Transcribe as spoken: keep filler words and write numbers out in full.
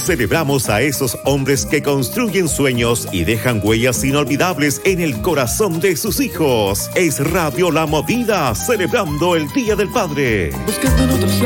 Celebramos a esos hombres que construyen sueños y dejan huellas inolvidables en el corazón de sus hijos. Es Radio La Movida, celebrando el Día del Padre. Buscando en otros